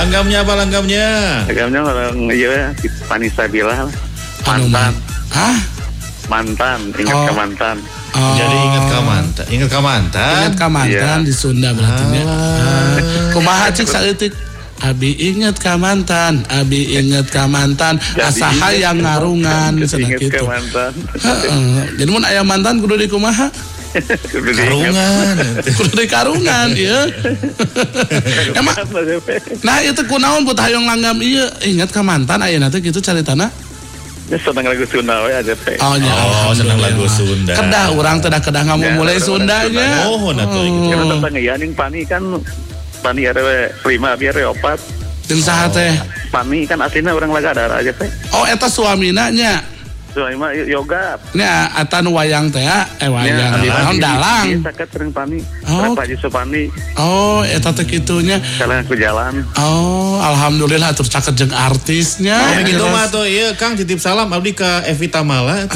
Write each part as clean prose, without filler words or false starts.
Langgamnya apa langgamnya? Langgamnya orang iya Pani Sabila. Mantan. Hah? Mantan, ingat ke mantan. Jadi ingat ke mantan. Ingat ke mantan. Ingat ke mantan di Sunda berarti nya. Kumaha cik saeutik? Abi inget ka mantan, abi inget ka mantan, asa hayang ngarungan cenah kitu. Jadi mun aya mantan kudu dikumaha? Karungan. Kudu dikarungan ieu. Emang nah itu kunaon buat hayang langgam ieu inget ka mantan ayeuna teh kitu caritana. Ya senang lagu Sunda we aja teh. Oh nya. Senang lagu Sunda. Kedah urang teh dah ngamu mulai Sundanya. Oh atuh gitu. Kita tentang yaning Pani kan Pani RW 5 biar RW 4. Jeung saha teh? Pani kan aslinya orang Lagadara aja teh. Oh eta suamina nya. Suami mah yoga. Nya atan wayang teh wayang naon dalang. Bisa ke sering Pani. Pak Yusuf Pani. Oh eta teh kitunya. Jalan ke jalan. Oh alhamdulillah tur caket jeung artisnya. Oh gitu mah tuh ieu Kang titip salam abdi ka Evita Mala.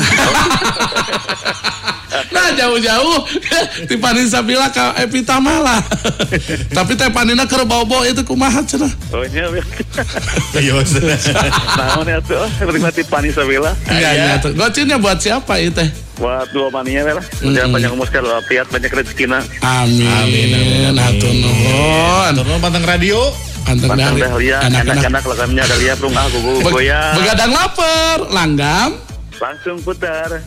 Nah jauh-jauh ti Pani Sabila ka Evita Mala. Tapi teh Panina keur bobo itu kumaha cenah. Oh nya. Iya. Naon atuh terima ti Pani Sabila. Iya tuh. Gocinnya buat siapa itu teh? Buat dua Paninya lah. Jangan banyak umur sekali piat banyak rezekina. Amin. Hatur nuhun. Hatur nuhun pantang radio. Pantang dahlia. Anak-anak lagamnya dahlia prung gugu goyang. Begadang lapar, langgam. Langsung putar.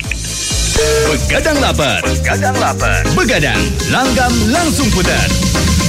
Begadang lapar. Begadang, langgam langsung putar.